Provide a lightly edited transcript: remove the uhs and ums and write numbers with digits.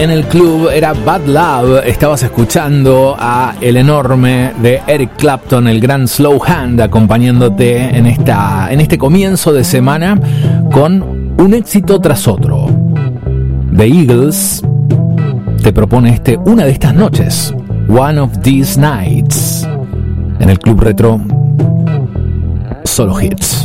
en el club era Bad Love. Estabas escuchando a el enorme de Eric Clapton, el gran Slow Hand, acompañándote en este comienzo de semana con un éxito tras otro. The Eagles te propone una de estas noches, One of These Nights, en el Club Retro, solo hits.